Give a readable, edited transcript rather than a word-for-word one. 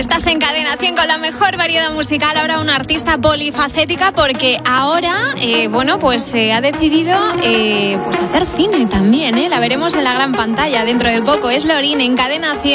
Estás en Cadena 100 con la mejor variedad musical, ahora una artista polifacética porque ahora, ha decidido hacer cine también, La veremos en la gran pantalla dentro de poco. Es Loreen en Cadena 100.